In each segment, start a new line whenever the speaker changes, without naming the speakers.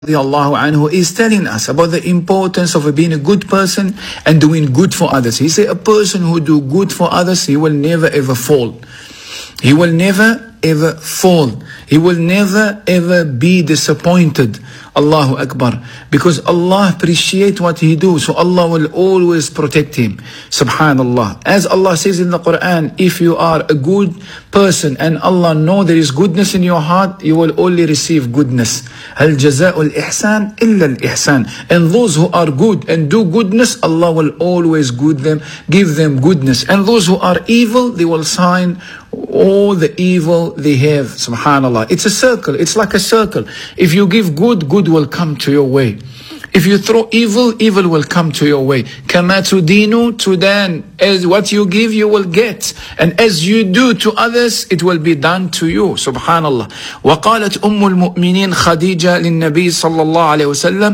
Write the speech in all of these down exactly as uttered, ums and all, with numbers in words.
radiallahu anhu is telling us about the importance of being a good person and doing good for others. He said a person who do good for others, he will never ever fall. He will never ever fall. He will never ever be disappointed. Allahu Akbar. Because Allah appreciates what he do. So Allah will always protect him. Subhanallah. As Allah says in the Quran, if you are a good person and Allah know there is goodness in your heart, you will only receive goodness. هل جزاء الإحسان إلا الإحسان. And those who are good and do goodness, Allah will always good them, give them goodness. And those who are evil, they will sign all the evil they have. Subhanallah. It's a circle. It's like a circle. If you give good, good will come to your way. If you throw evil, evil will come to your way. كَمَا تُدِينُ تُدَانُ. As what you give, you will get. And as you do to others, it will be done to you. Subhanallah. وقالت أم المؤمنين خديجة للنبي صلى الله عليه وسلم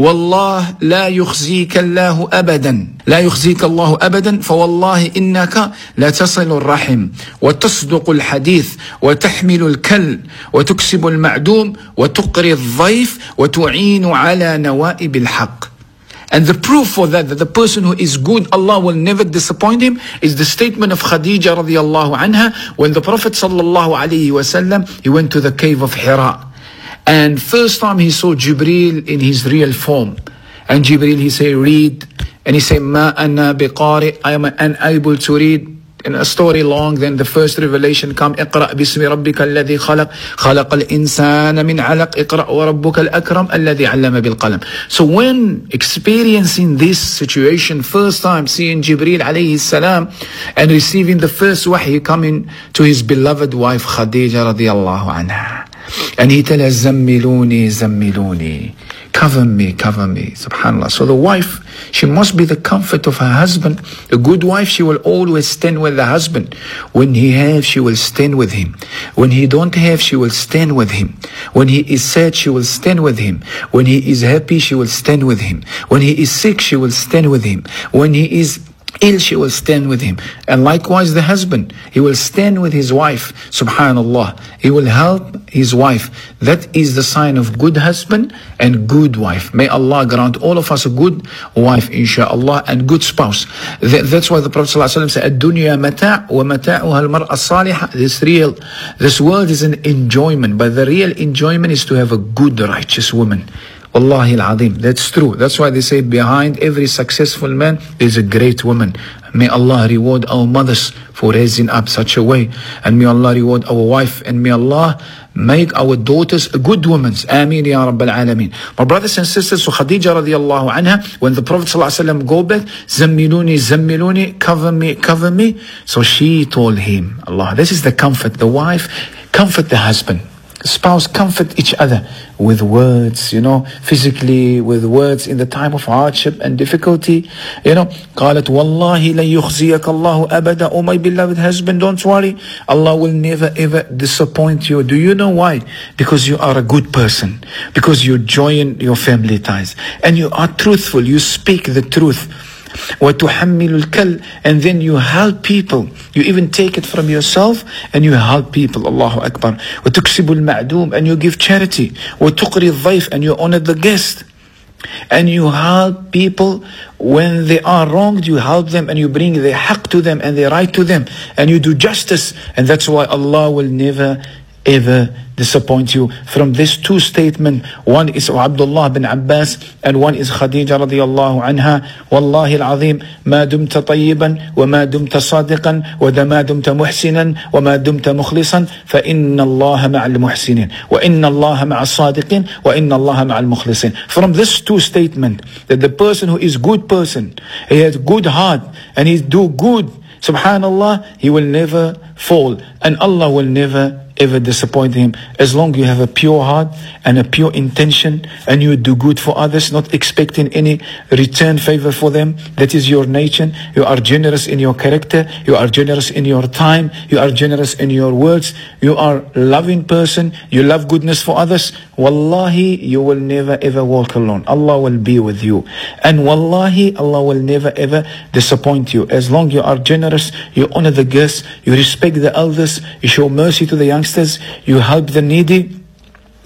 والله لا يخزيك الله أبدا لا يخزيك الله أبدا فوالله إنك لا تصل الرحم وتصدق الحديث وتحمل الكل وتكسب المعدوم وتقري الضيف وتعين على نوائب الحق. And the proof for that, that the person who is good, Allah will never disappoint him, is the statement of Khadija radiallahu anha, when the Prophet sallallahu alayhi wasallam, he went to the cave of Hira. And first time he saw Jibreel in his real form. And Jibreel, he said, read. And he said, Ma anna biqari, I am unable to read. In a story long, then the first revelation come, اقرأ باسم ربك الذي خلق خلق الإنسان من علق اقرأ وربك الأكرم الذي علم بالقلم. So when experiencing this situation, first time seeing Jibreel alayhi salam and receiving the first wahy coming to his beloved wife Khadija radiallahu anha. And he tell her, Zammiluni, Zammiluni. Cover me, cover me. Subhanallah. So the wife, she must be the comfort of her husband. A good wife, she will always stand with the husband. When he have, she will stand with him. When he don't have, she will stand with him. When he is sad, she will stand with him. When he is happy, she will stand with him. When he is sick, she will stand with him. When he is ill, she will stand with him. And likewise the husband, he will stand with his wife. Subhanallah. He will help his wife. That is the sign of good husband and good wife. May Allah grant all of us a good wife, inshaAllah, and good spouse. That, that's why the Prophet ﷺ said, الدنيا متاع ومتاعها المرأة الصالحة. This real, this world is an enjoyment, but the real enjoyment is to have a good, righteous woman. Wallahi al-Azim. That's true. That's why they say behind every successful man there's a great woman. May Allah reward our mothers for raising up such a way. And may Allah reward our wife. And may Allah make our daughters a good women. Ameen ya Rabbal Alameen. My brothers and sisters, so Khadija radiallahu anha, when the Prophet ﷺ go back, Zammiluni, Zammiluni, cover me, cover me. So she told him, Allah, this is the comfort. The wife, comfort the husband. Spouse, comfort each other with words, you know, physically, with words in the time of hardship and difficulty. You know, قالت والله لن يخزيك الله أبدا. Oh my beloved husband, don't worry. Allah will never ever disappoint you. Do you know why? Because you are a good person. Because you join your family ties. And you are truthful. You speak the truth. وَتُحَمِّلُ الْكَلْ. And then you help people. You even take it from yourself and you help people. Allahu Akbar. وَتُكْسِبُ الْمَعْدُومِ. And you give charity. وَتُقْرِي الضَّيْفِ. And you honor the guest. And you help people when they are wronged. You help them and you bring the haqq to them and the right to them. And you do justice. And that's why Allah will never ever disappoint you. From these two statements, one is Abdullah bin Abbas and one is Khadija radiallahu anha. Wallahi al-azim, ma dumta tayyiban wa ma dumta sadiqan wa ma dumta muhsinan wa ma dumta mukhlisan fa inna Allah ma'al muhsinin wa inna Allah ma'al sadiqin wa inna Allah ma'al mukhlisin. From this two statements, that the person who is good person, he has good heart and he do good, subhanallah, he will never fall and Allah will never ever disappoint him. As long you have a pure heart and a pure intention and you do good for others, not expecting any return favor for them. That is your nature. You are generous in your character. You are generous in your time. You are generous in your words. You are a loving person. You love goodness for others. Wallahi, you will never ever walk alone. Allah will be with you. And wallahi, Allah will never ever disappoint you. As long you are generous, you honor the guests, you respect the elders, you show mercy to the youngsters, you help the needy,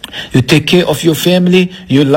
You take care of your family, you